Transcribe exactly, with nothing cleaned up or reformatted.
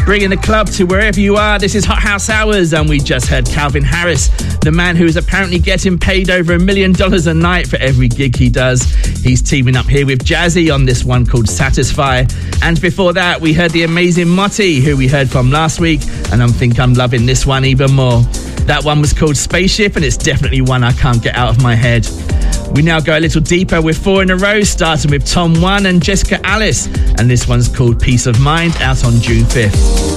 Bringing the club to wherever you are, this is Hot House Hours, and we just heard Calvin Harris, the man who is apparently getting paid over a million dollars a night for every gig he does. He's teaming up here with Jazzy on this one called Satisfy. And before that, we heard the amazing Motti, who we heard from last week, and I think I'm loving this one even more. That one was called Spaceship, and it's definitely one I can't get out of my head. We now go a little deeper with four in a row, starting with Tom One and Jessica Alice, and this one's called Peace of Mind, out on June fifth.